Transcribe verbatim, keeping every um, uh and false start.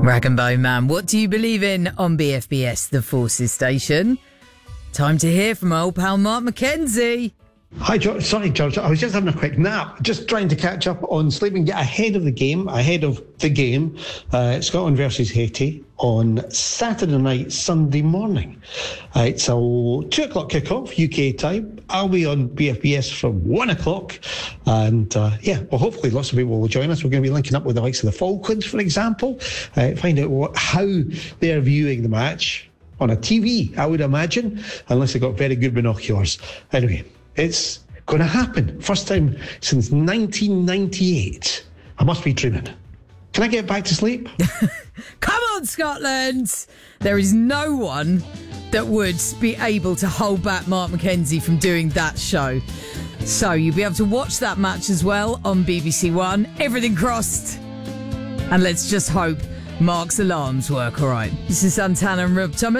Rag and Bone Man, what do you believe in on B F B S, the Forces Station? Time to hear from old pal Mark McKenzie. Hi, George. Sorry, George. I was just having a quick nap, just trying to catch up on sleep and get ahead of the game, ahead of the game, uh, Scotland versus Haiti on Saturday night, Sunday morning. Uh, it's a two o'clock kickoff, U K time. I'll be on B F B S from one o'clock. And uh, yeah, well, hopefully lots of people will join us. We're going to be linking up with the likes of the Falklands, for example, uh, find out what, how they're viewing the match on a T V, I would imagine, unless they've got very good binoculars. Anyway, it's going to happen. First time since nineteen ninety-eight. I must be dreaming. Can I get back to sleep? Come on, Scotland! There is no one that would be able to hold back Mark McKenzie from doing that show. So you'll be able to watch that match as well on B B C One. Everything crossed. And let's just hope Mark's alarms work all right. This is Santana and Rob Thomas.